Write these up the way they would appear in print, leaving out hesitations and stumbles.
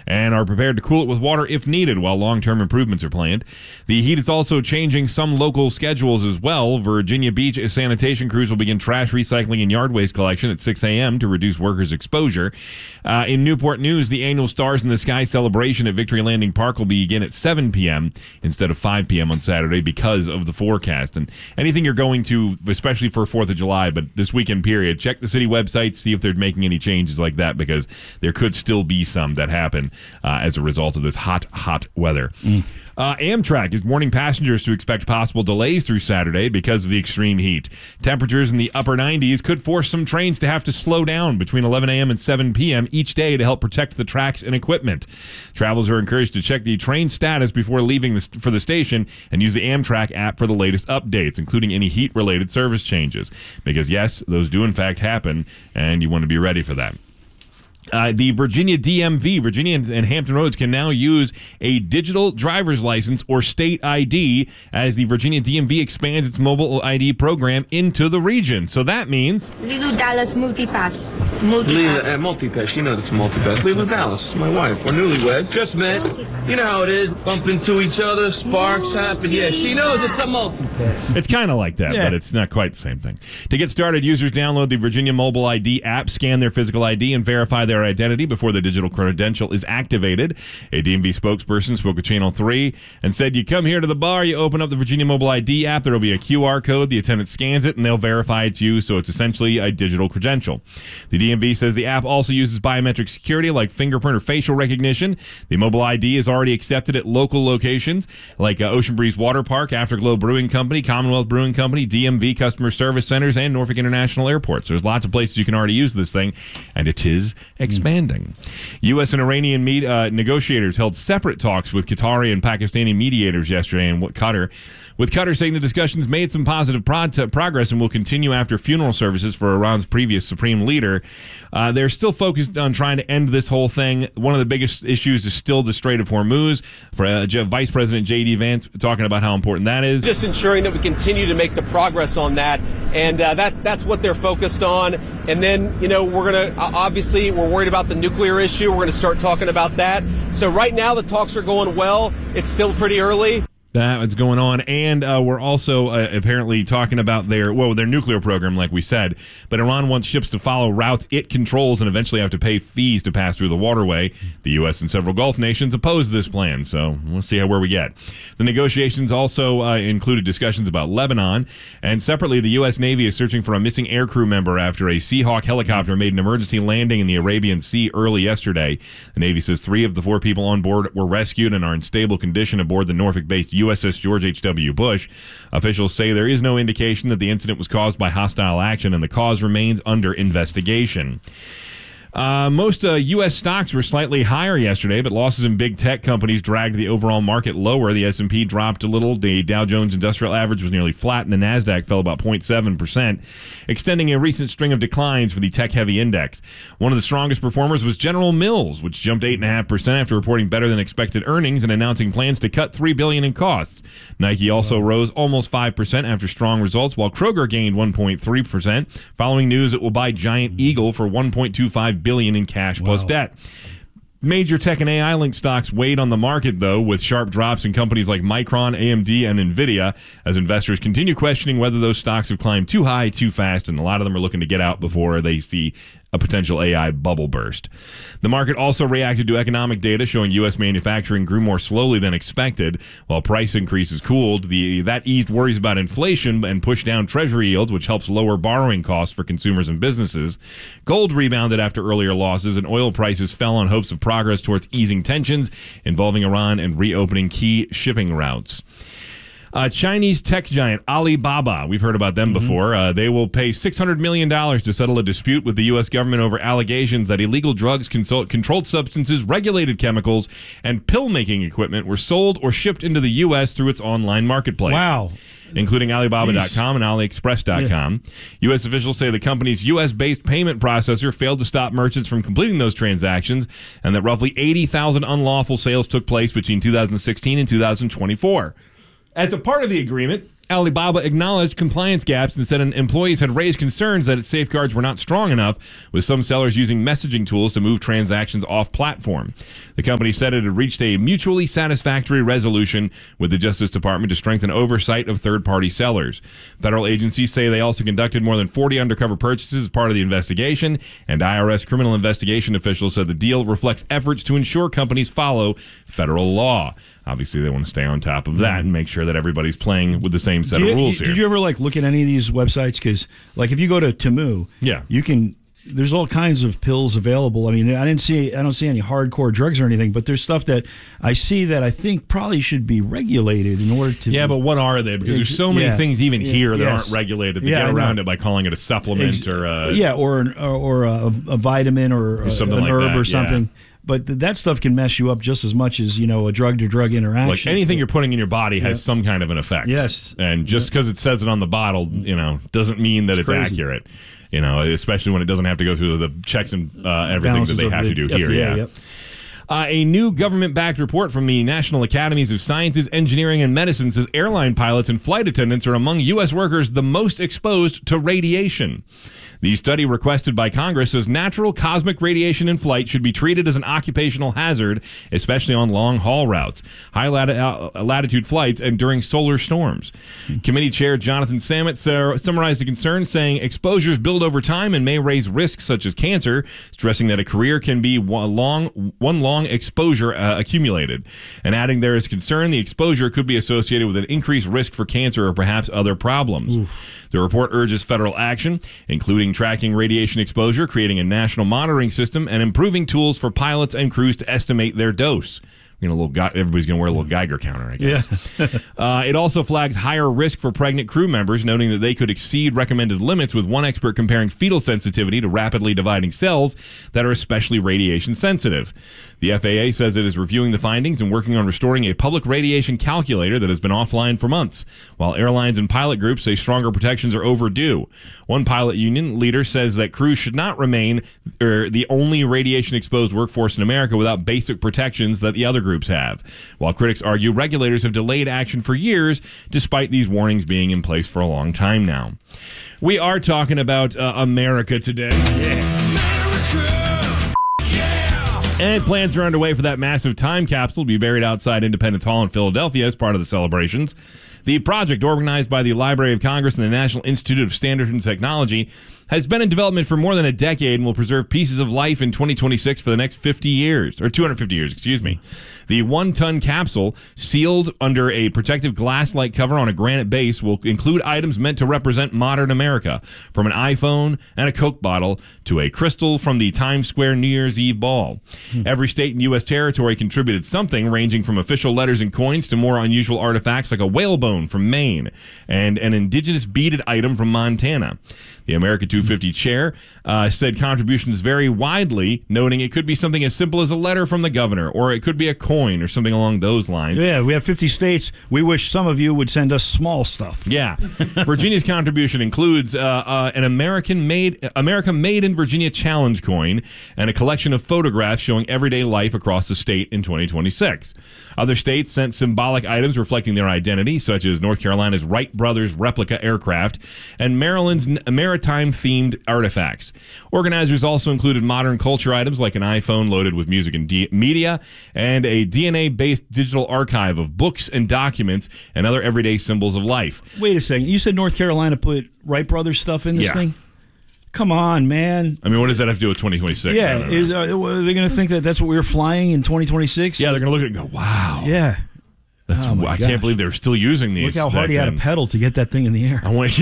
and are prepared to cool it with water if needed while long-term improvements are planned. The heat is also changing some local schedules as well. Virginia Beach sanitation crews will begin trash recycling and yard waste collection at 6 a.m. to reduce workers' exposure. In Newport News, the annual Stars in the Sky celebration at Victory Landing Park will begin at 7 p.m. instead of 5 p.m. on Saturday because of the forecast. And anything you're going to, especially for 4th of July, but this weekend period, check the city website, see if they're making any changes like that, because there could still be some that happen as a result of this hot weather. Amtrak is warning passengers to expect possible delays through Saturday because of the extreme heat. Temperatures in the upper 90s could force some trains to have to slow down between 11 a.m. and 7 p.m. each day to help protect the tracks and equipment. Travelers are encouraged to check the train status before leaving for the station and use the Amtrak app for the latest updates, including any heat-related service changes. Because, yes, those do in fact happen, and you want to be ready for that. The Virginia DMV, Virginia and Hampton Roads, can now use a digital driver's license or state ID as the Virginia DMV expands its mobile ID program into the region. So that means Lilu Dallas Multipass. Multipass. You know this Multipass. Lilu Dallas, my wife. We're newlyweds. Just met. You know how it is. Bump into each other. Sparks happen. Yeah, she knows it's a Multipass. It's kind of like that, but it's not quite the same thing. To get started, users download the Virginia Mobile ID app, scan their physical ID, and verify their identity before the digital credential is activated. A DMV spokesperson spoke with Channel 3 and said, you come here to the bar, you open up the Virginia Mobile ID app, there will be a QR code, the attendant scans it, and they'll verify it's you, so it's essentially a digital credential. The DMV says the app also uses biometric security like fingerprint or facial recognition. The mobile ID is already accepted at local locations like Ocean Breeze Water Park, Afterglow Brewing Company, Commonwealth Brewing Company, DMV Customer Service Centers, and Norfolk International Airport. So there's lots of places you can already use this thing, and it is expanding. U.S. and Iranian negotiators held separate talks with Qatari and Pakistani mediators yesterday in Qatar, with Qatar saying the discussions made some positive progress and will continue after funeral services for Iran's previous supreme leader. They're still focused on trying to end this whole thing. One of the biggest issues is still the Strait of Hormuz. Vice President J.D. Vance talking about how important that is. Just ensuring that we continue to make the progress on that, and that's what they're focused on. And then, we're going to, obviously, we're worried about the nuclear issue. We're going to start talking about that. So right now, the talks are going well. It's still pretty early. That's going on, and we're also apparently talking about their nuclear program, like we said. But Iran wants ships to follow routes it controls and eventually have to pay fees to pass through the waterway. The U.S. and several Gulf nations oppose this plan, so we'll see where we get. The negotiations also included discussions about Lebanon, and separately, the U.S. Navy is searching for a missing aircrew member after a Seahawk helicopter made an emergency landing in the Arabian Sea early yesterday. The Navy says 3 of the 4 people on board were rescued and are in stable condition aboard the Norfolk-based USS George H.W. Bush. Officials say there is no indication that the incident was caused by hostile action, and the cause remains under investigation. Most U.S. stocks were slightly higher yesterday, but losses in big tech companies dragged the overall market lower. The S&P dropped a little. The Dow Jones Industrial Average was nearly flat, and the Nasdaq fell about 0.7%, extending a recent string of declines for the tech-heavy index. One of the strongest performers was General Mills, which jumped 8.5% after reporting better than expected earnings and announcing plans to cut $3 billion in costs. Nike also rose almost 5% after strong results, while Kroger gained 1.3%, following news it will buy Giant Eagle for $1.25 billion in cash plus debt. Major tech and AI-linked stocks weighed on the market, though, with sharp drops in companies like Micron, AMD, and NVIDIA, as investors continue questioning whether those stocks have climbed too high, too fast, and a lot of them are looking to get out before they see a potential AI bubble burst. The market also reacted to economic data showing U.S. manufacturing grew more slowly than expected, while price increases cooled. That eased worries about inflation and pushed down Treasury yields, which helps lower borrowing costs for consumers and businesses. Gold rebounded after earlier losses, and oil prices fell on hopes of progress towards easing tensions involving Iran and reopening key shipping routes. Chinese tech giant Alibaba, we've heard about them before. They will pay $600 million to settle a dispute with the U.S. government over allegations that illegal drugs, controlled substances, regulated chemicals, and pill-making equipment were sold or shipped into the U.S. through its online marketplace. Wow. Including Alibaba.com and AliExpress.com. Yeah. U.S. officials say the company's U.S.-based payment processor failed to stop merchants from completing those transactions, and that roughly 80,000 unlawful sales took place between 2016 and 2024. As a part of the agreement, Alibaba acknowledged compliance gaps and said employees had raised concerns that its safeguards were not strong enough, with some sellers using messaging tools to move transactions off platform. The company said it had reached a mutually satisfactory resolution with the Justice Department to strengthen oversight of third-party sellers. Federal agencies say they also conducted more than 40 undercover purchases as part of the investigation, and IRS criminal investigation officials said the deal reflects efforts to ensure companies follow federal law. Obviously, they want to stay on top of that and make sure that everybody's playing with the same set of rules here. Did you ever look at any of these websites? Because if you go to Temu, you can. There's all kinds of pills available. I mean, I don't see any hardcore drugs or anything, but there's stuff that I see that I think probably should be regulated in order to. Yeah, but what are they? Because there's so many things even here that aren't regulated. They get around it by calling it a supplement or a vitamin or something an like herb that, or something. But that stuff can mess you up just as much as, a drug-to-drug interaction. Like anything you're putting in your body has some kind of an effect. Yes. And just because it says it on the bottle, doesn't mean that it's accurate. Especially when it doesn't have to go through the checks and everything that they have to do here. FDA, yep. A new government-backed report from the National Academies of Sciences, Engineering, and Medicine says airline pilots and flight attendants are among U.S. workers the most exposed to radiation. The study requested by Congress says natural cosmic radiation in flight should be treated as an occupational hazard, especially on long-haul routes, high-latitude flights, and during solar storms. Committee Chair Jonathan Samet summarized the concern, saying exposures build over time and may raise risks such as cancer, stressing that a career can be one long exposure accumulated, and adding there is concern the exposure could be associated with an increased risk for cancer or perhaps other problems. Oof. The report urges federal action, including tracking radiation exposure, creating a national monitoring system, and improving tools for pilots and crews to estimate their dose. Everybody's going to wear a little Geiger counter, I guess. Yeah. It also flags higher risk for pregnant crew members, noting that they could exceed recommended limits, with one expert comparing fetal sensitivity to rapidly dividing cells that are especially radiation sensitive. The FAA says it is reviewing the findings and working on restoring a public radiation calculator that has been offline for months, while airlines and pilot groups say stronger protections are overdue. One pilot union leader says that crews should not remain the only radiation-exposed workforce in America without basic protections that the other groups have, while critics argue regulators have delayed action for years despite these warnings being in place for a long time now. We are talking about America today. And plans are underway for that massive time capsule to be buried outside Independence Hall in Philadelphia as part of the celebrations. The project, organized by the Library of Congress and the National Institute of Standards and Technology, has been in development for more than a decade and will preserve pieces of life in 2026 for the next 50 years, or 250 years, excuse me. The 1-ton capsule, sealed under a protective glass-like cover on a granite base, will include items meant to represent modern America, from an iPhone and a Coke bottle to a crystal from the Times Square New Year's Eve ball. Every state and U.S. territory contributed something, ranging from official letters and coins to more unusual artifacts like a whalebone from Maine and an indigenous beaded item from Montana. The America 250 chair said contributions vary widely, noting it could be something as simple as a letter from the governor, or it could be a coin or something along those lines. Yeah, we have 50 states. We wish some of you would send us small stuff. Yeah. Virginia's contribution includes an America Made in Virginia challenge coin and a collection of photographs showing everyday life across the state in 2026. Other states sent symbolic items reflecting their identity, such as North Carolina's Wright Brothers replica aircraft and Maryland's maritime-themed artifacts. Organizers also included modern culture items like an iPhone loaded with music and media, and a DNA-based digital archive of books and documents and other everyday symbols of life. Wait a second. You said North Carolina put Wright Brothers stuff in this thing? Come on, man. I mean, what does that have to do with 2026? Yeah. Are they going to think that that's what we were flying in 2026? Yeah, they're going to look at it and go, wow. Yeah. I can't believe they're still using these. Look how hard he had to pedal to get that thing in the air.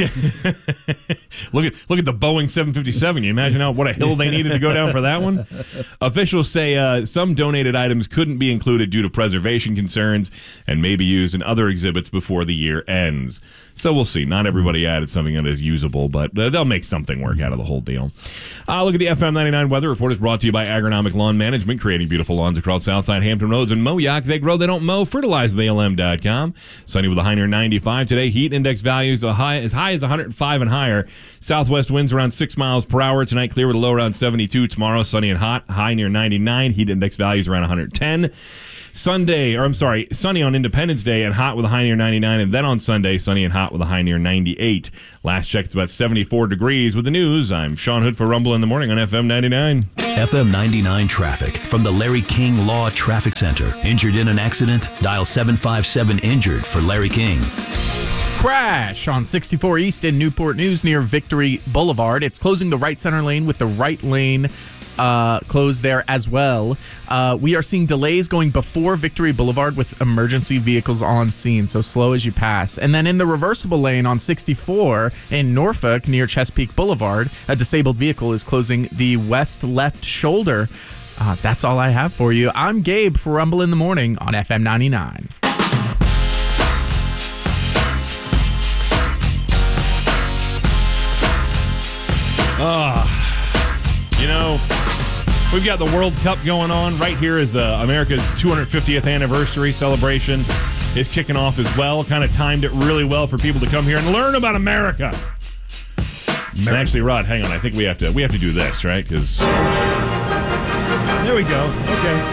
Look at the Boeing 757. You imagine what a hill they needed to go down for that one? Officials say some donated items couldn't be included due to preservation concerns and may be used in other exhibits before the year ends. So we'll see. Not everybody added something that is usable, but they'll make something work out of the whole deal. Look at the FM 99 weather report is brought to you by Agronomic Lawn Management, creating beautiful lawns across Southside Hampton Roads and Moyock. They grow, they don't mow. Fertilize the LM.com. Sunny with a high near 95 today. Heat index values as high as 105 and higher. Southwest winds around 6 miles per hour. Tonight clear with a low around 72. Tomorrow sunny and hot. High near 99. Heat index values around 110. sunny on Independence Day and hot with a high near 99. And then on Sunday, sunny and hot with a high near 98. Last check, it's about 74 degrees. With the news, I'm Sean Hood for Rumble in the Morning on FM 99. FM 99 traffic from the Larry King Law Traffic Center. Injured in an accident? Dial 757-INJURED for Larry King. Crash on 64 East in Newport News near Victory Boulevard. It's closing the right center lane with the right lane closed there as well. We are seeing delays going before Victory Boulevard with emergency vehicles on scene, so slow as you pass. And then in the reversible lane on 64 in Norfolk near Chesapeake Boulevard, a disabled vehicle is closing the west left shoulder. That's all I have for you. I'm Gabe for Rumble in the Morning on FM 99. We've got the World Cup going on. Right here is America's 250th anniversary celebration is kicking off as well. Kind of timed it really well for people to come here and learn about America. And actually, Rod, hang on. I think we have to do this, right? Because there we go. Okay.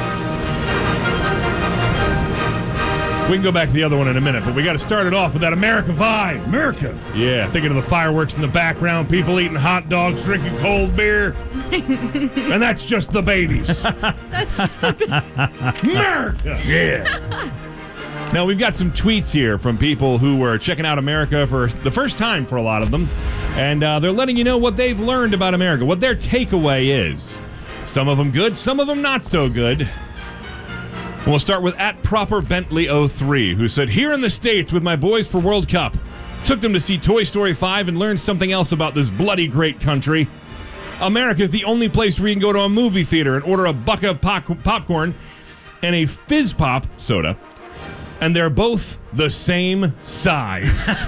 we can go back to the other one in a minute, but we got to start it off with that America vibe. America. Yeah, thinking of the fireworks in the background, people eating hot dogs, drinking cold beer. And that's just the babies. That's just the babies. America. Yeah. Now, we've got some tweets here from people who were checking out America for the first time for a lot of them. And they're letting you know what they've learned about America, what their takeaway is. Some of them good, some of them not so good. We'll start with @ProperBentley03, who said, here in the States with my boys for World Cup. Took them to see Toy Story 5 and learned something else about this bloody great country. America is the only place where you can go to a movie theater and order a bucket of popcorn and a Fizz Pop soda. And they're both the same size.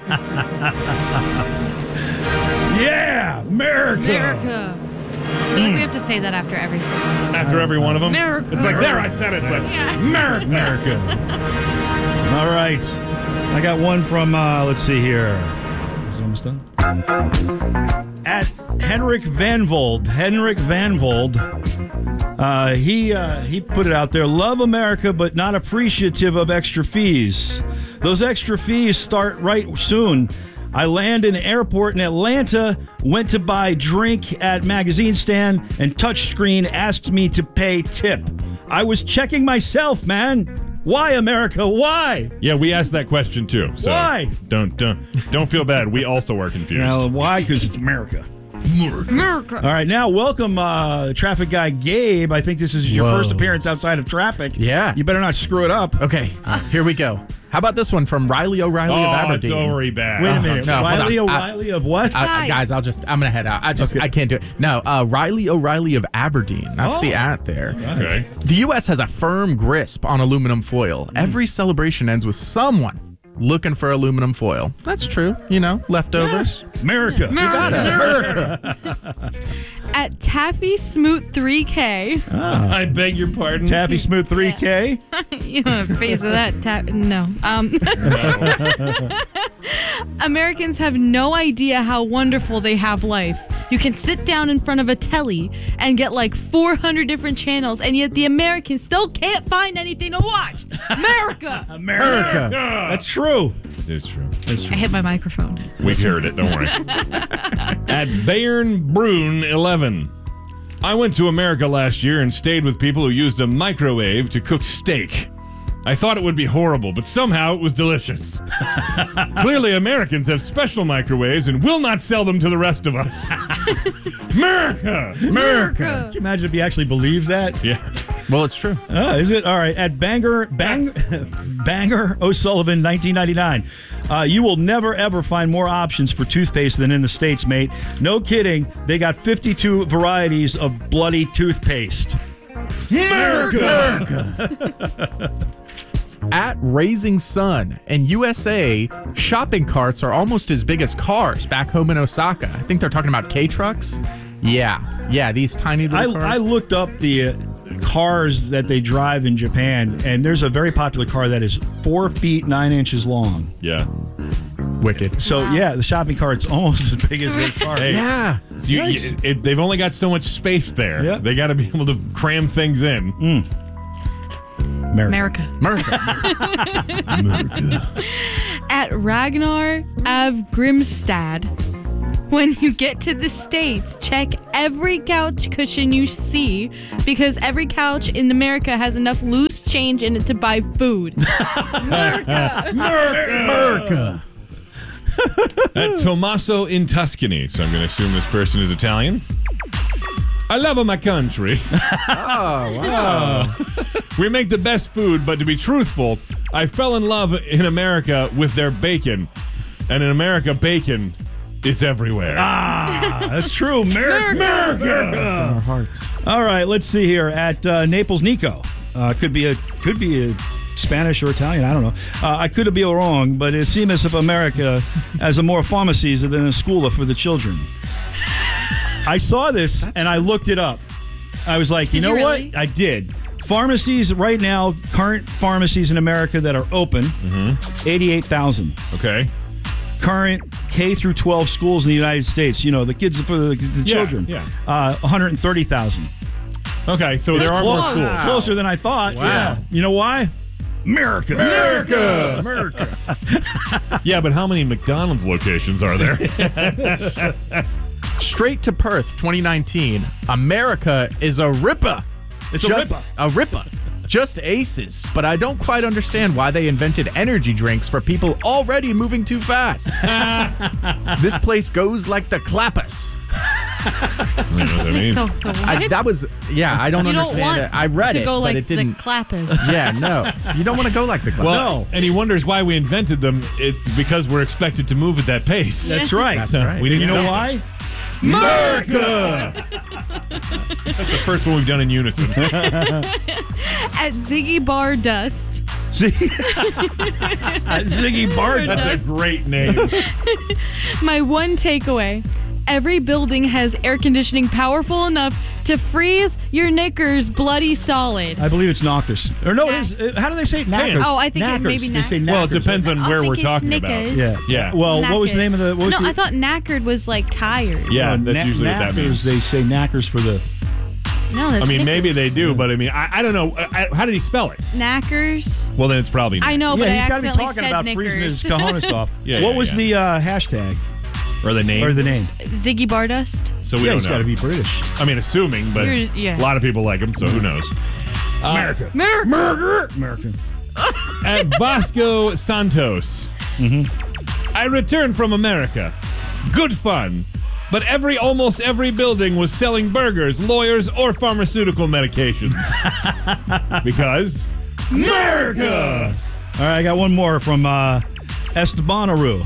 Yeah, America. America. I feel like we have to say that after every single one. After every one of them? America. It's like, there, I said it, but Yeah. America. America. All right. I got one from, let's see here. Is it almost done? At Henrik Van Vold. Henrik Van Vold. He put it out there. Love America, but not appreciative of extra fees. Those extra fees start right soon. I land in an airport in Atlanta, went to buy drink at magazine stand, and touchscreen asked me to pay tip. I was checking myself, man. Why, America? Why? Yeah, we asked that question too. So Why? Don't feel bad. We also are confused. Now, why? Because it's America. America. All right, now welcome traffic guy Gabe. I think this is your first appearance outside of traffic. Yeah. You better not screw it up. Okay, here we go. How about this one from Riley O'Reilly of Aberdeen? It's already bad. Wait a minute. No, hold Riley on. O'Reilly of what? Guys, I'm gonna head out. I can't do it. No, Riley O'Reilly of Aberdeen. That's the @ there. Okay. The U.S. has a firm grasp on aluminum foil. Every celebration ends with someone looking for aluminum foil. That's true. Leftovers. Yes. America. You got it. America. At Taffy Smoot 3K. I beg your pardon. Taffy Smooth 3K. You want a face of that? No. Americans have no idea how wonderful they have life. You can sit down in front of a telly and get like 400 different channels, and yet the Americans still can't find anything to watch. America! America. That's true. It's true. I hit my microphone. We've heard it. Don't worry. At Bayern Brune 11. I went to America last year and stayed with people who used a microwave to cook steak. I thought it would be horrible, but somehow it was delicious. Clearly, Americans have special microwaves and will not sell them to the rest of us. America! America! Can you imagine if he actually believes that? Yeah. Well, it's true. Is it? All right. At Banger O'Sullivan, 1999. You will never, ever find more options for toothpaste than in the States, mate. No kidding. They got 52 varieties of bloody toothpaste. America! At Raising Sun in USA, shopping carts are almost as big as cars back home in Osaka. I think they're talking about K-trucks. Yeah, these tiny little cars. I looked up the cars that they drive in Japan, and there's a very popular car that is 4 feet 9 inches long. Yeah. Wicked. So, yeah, the shopping cart's almost as big as their car. Hey, Yeah. They've only got so much space there. Yep. They got to be able to cram things in. America. America. At Ragnar av Grimstad. When you get to the States, check every couch cushion you see because every couch in America has enough loose change in it to buy food. America. At Tommaso in Tuscany. So I'm going to assume this person is Italian. I love my country. Oh, wow. We make the best food, but to be truthful, I fell in love in America with their bacon. And in America, bacon is everywhere. That's true. America. It's in our hearts. All right, let's see here at Naples Nico. Could be a Spanish or Italian. I don't know. I could be wrong, but it seems as if America has a more pharmacies than a school for the children. I saw this and I looked it up. I was like, you know really? what? I did. Pharmacies right now, current pharmacies in America that are open, 88,000. Okay. Current K through 12 schools in the United States, the kids for the children, 130,000. Okay, so there are more schools. Closer than I thought. Wow. Yeah. You know why? America. Yeah, but how many McDonald's locations are there? Straight to Perth 2019. America is a ripper. It's a ripper. Just aces, but I don't quite understand why they invented energy drinks for people already moving too fast. This place goes like the clappers. I don't know what that means. I don't You don't understand want it. I read to it, go but like it didn't. the clappers. Yeah, no. You don't want to go like the clappers. Well, and he wonders why we invented them. It's because we're expected to move at that pace. That's right. That's right. We didn't You know know why? America! That's the first one we've done in unison. At Ziggy Bar Dust. Ziggy Bard. That's a great name. My one takeaway. Every building has air conditioning powerful enough to freeze your knickers bloody solid. I believe it's knockers. Or no, it is. How do they say it? Knackers. Oh, I think it knackers. maybe They say Well, it knackers. depends on I where think we're it's talking knickers. about. Yeah. Yeah. Well, what was the Knackered. name of the? What was No, the, I thought knackered was like tired. Yeah, no, that's usually what that knackers, means. They say knackers for the. No, that's I mean, Snickers. maybe they do, but I mean, I don't know. How did he spell it? Knackers. Well, then it's probably I know, but I he's got to be accidentally talking said about knickers. freezing his cojones off. Yeah, what yeah, was yeah. the hashtag or the name or the name? Ziggy Bar Dust. So we Yeah, don't he's know. got to be British. I mean, assuming, but Yeah. a lot of people like him, so who knows? America. America. At Vasco Santos. I returned from America. Good fun. But almost every building was selling burgers, lawyers, or pharmaceutical medications. Because America! All right, I got one more from Esteban Aru.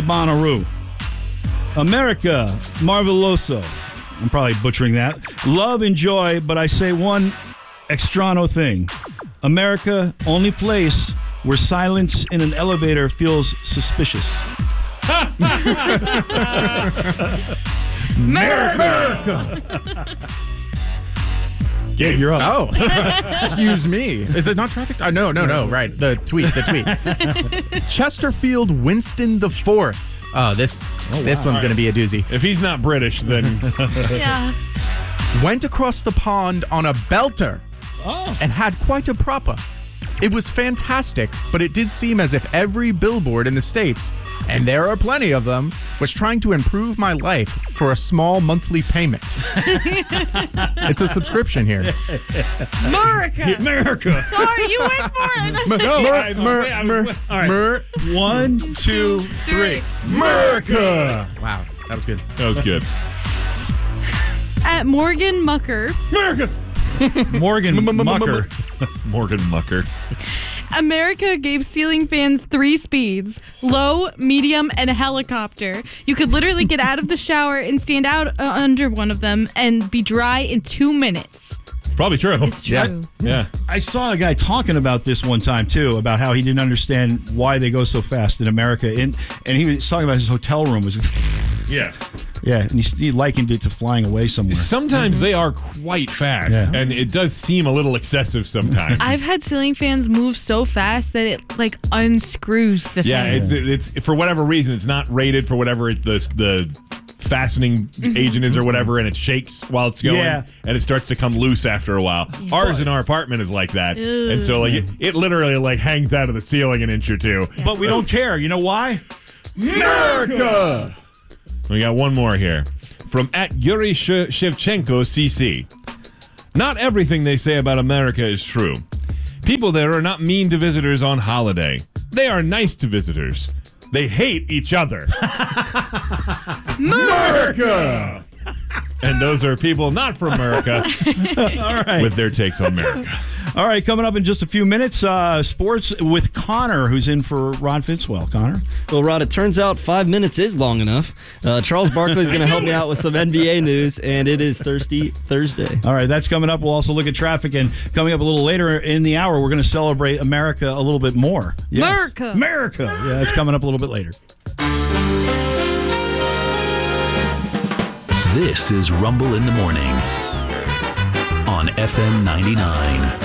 America, Marveloso. I'm probably butchering that. Love, enjoy, but I say one extrano thing. America, only place where silence in an elevator feels suspicious. America. Gabe, you're up. Oh, excuse me. Is it not traffic? No. Right, the tweet. Chesterfield Winston IV. Oh, this one's going to be a doozy. if he's not British, then Yeah. Went across the pond on a belter and had quite a proper. It was fantastic, but it did seem as if every billboard in the States, and there are plenty of them, was trying to improve my life for a small monthly payment. It's a subscription here. America. Sorry, you went for it. All right. 1, 2, 3. America! Wow, that was good. that was good. At Morgan Mucker. Morgan Mucker. Morgan Mucker. America gave ceiling fans 3 speeds: low, medium, and a helicopter. You could literally get out of the shower and stand out under one of them and be dry in 2 minutes. Probably true. It's true. Yeah. I saw a guy talking about this one time too, about how he didn't understand why they go so fast in America, and he was talking about his hotel room was, Yeah. yeah, and he likened it to flying away somewhere. Sometimes they are quite fast, Yeah. and it does seem a little excessive sometimes. I've had ceiling fans move so fast that it like unscrews the Yeah, thing. it's for whatever reason it's not rated for whatever the fastening agent is or whatever, and it shakes while it's going, and it starts to come loose after a while. Ours in our apartment is like that, and so like it literally like hangs out of the ceiling an inch or two. But we don't care. You know why? America! We got one more here from @Yuri Shevchenko CC. Not everything they say about America is true. People there are not mean to visitors on holiday. They are nice to visitors. They hate each other. America! And those are people not from America. All right. With their takes on America. All right, coming up in just a few minutes, sports with Connor, who's in for Rod Fitzwell. Connor? Well, Rod, it turns out 5 minutes is long enough. Charles Barkley is going to help me out with some NBA news, and it is Thirsty Thursday. All right, that's coming up. We'll also look at traffic, and coming up a little later in the hour, we're going to celebrate America a little bit more. Yes. America! Yeah, it's coming up a little bit later. This is Rumble in the Morning on FM 99.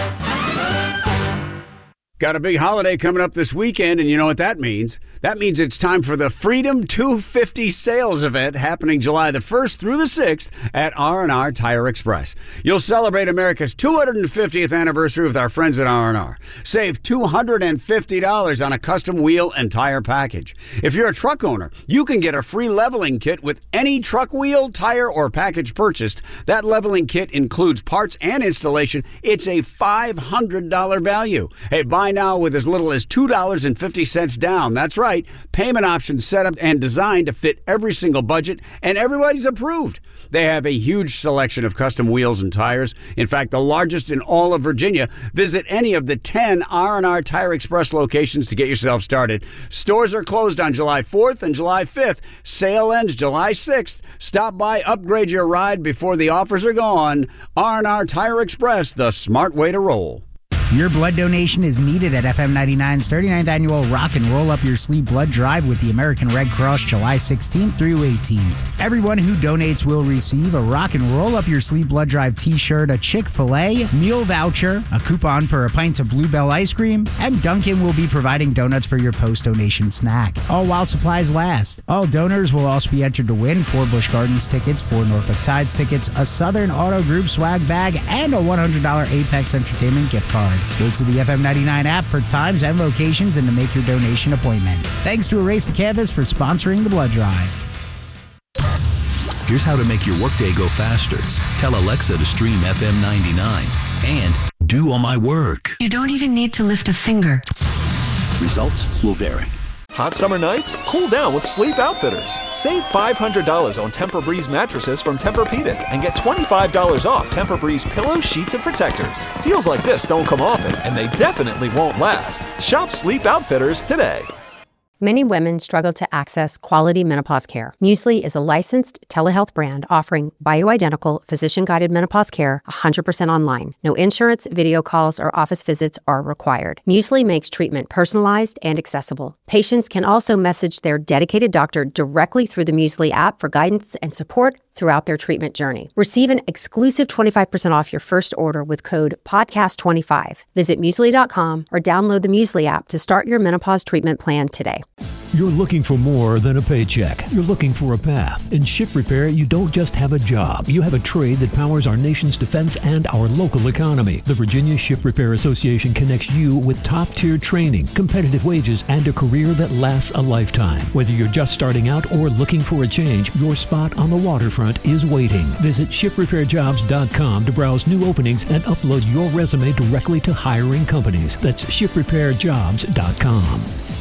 Got a big holiday coming up this weekend, and you know what that means. That means it's time for the Freedom 250 sales event happening July the 1st through the 6th at R&R Tire Express. You'll celebrate America's 250th anniversary with our friends at R&R. Save $250 on a custom wheel and tire package. If you're a truck owner, you can get a free leveling kit with any truck wheel, tire, or package purchased. That leveling kit includes parts and installation. It's a $500 value. Hey, buy now with as little as $2.50 down. That's right. Payment options set up and designed to fit every single budget, and everybody's approved. They have a huge selection of custom wheels and tires. In fact, the largest in all of Virginia. Visit any of the 10 R&R Tire Express locations to get yourself started. Stores are closed on July 4th and July 5th. Sale ends July 6th. Stop by, upgrade your ride before the offers are gone. R&R Tire Express, the smart way to roll. Your blood donation is needed at FM 99's 39th annual Rock and Roll Up Your Sleeve blood drive with the American Red Cross July 16th through 18th. Everyone who donates will receive a Rock and Roll Up Your Sleeve blood drive t-shirt, a Chick-fil-A meal voucher, a coupon for a pint of Bluebell ice cream, and Dunkin' will be providing donuts for your post-donation snack. All while supplies last. All donors will also be entered to win 4 Busch Gardens tickets, 4 Norfolk Tides tickets, a Southern Auto Group swag bag, and a $100 Apex Entertainment gift card. Go to the FM 99 app for times and locations and to make your donation appointment. Thanks to Erase the Canvas for sponsoring the blood drive. Here's how to make your workday go faster. Tell Alexa to stream FM 99 and do all my work. You don't even need to lift a finger. Results will vary. Hot summer nights? Cool down with Sleep Outfitters. Save $500 on Tempur-Breeze mattresses from Tempur-Pedic and get $25 off Tempur-Breeze pillows, sheets, and protectors. Deals like this don't come often, and they definitely won't last. Shop Sleep Outfitters today. Many women struggle to access quality menopause care. Muesli is a licensed telehealth brand offering bioidentical, physician-guided menopause care 100% online. No insurance, video calls, or office visits are required. Muesli makes treatment personalized and accessible. Patients can also message their dedicated doctor directly through the Muesli app for guidance and support throughout their treatment journey. Receive an exclusive 25% off your first order with code PODCAST25. Visit Muesli.com or download the Muesli app to start your menopause treatment plan today. You're looking for more than a paycheck. You're looking for a path. In Ship Repair, you don't just have a job. You have a trade that powers our nation's defense and our local economy. The Virginia Ship Repair Association connects you with top-tier training, competitive wages, and a career that lasts a lifetime. Whether you're just starting out or looking for a change, your spot on the waterfront is waiting. Visit ShipRepairJobs.com to browse new openings and upload your resume directly to hiring companies. That's ShipRepairJobs.com.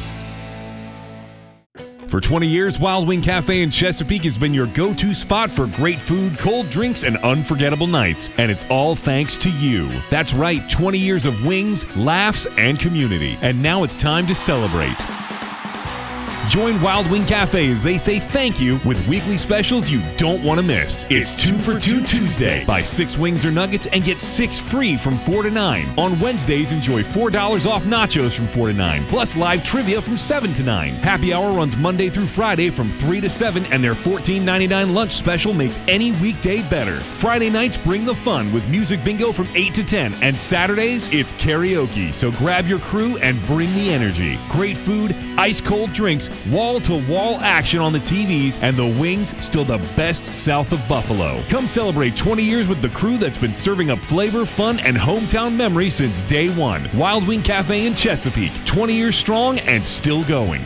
For 20 years, Wild Wing Cafe in Chesapeake has been your go-to spot for great food, cold drinks, and unforgettable nights. And it's all thanks to you. That's right, 20 years of wings, laughs, and community. And now it's time to celebrate. Join Wild Wing Cafe as they say thank you with weekly specials you don't want to miss. It's 2 for $2 Tuesday. Buy 6 wings or nuggets and get 6 free from 4 to 9. On Wednesdays, enjoy $4 off nachos from 4 to 9, plus live trivia from 7 to 9. Happy Hour runs Monday through Friday from 3 to 7, and their $14.99 lunch special makes any weekday better. Friday nights bring the fun with music bingo from 8 to 10, and Saturdays, it's karaoke. So grab your crew and bring the energy. Great food, ice-cold drinks, Wall-to-wall action on the TVs, and the wings still the best south of Buffalo. Come celebrate 20 years with the crew that's been serving up flavor, fun, and hometown memories since day one. Wild Wing Cafe in Chesapeake, 20 years strong and still going.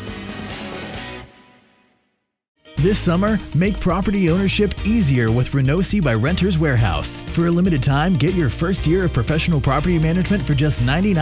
This summer, make property ownership easier with Renosi by Renters Warehouse. For a limited time, get your first year of professional property management for just $99.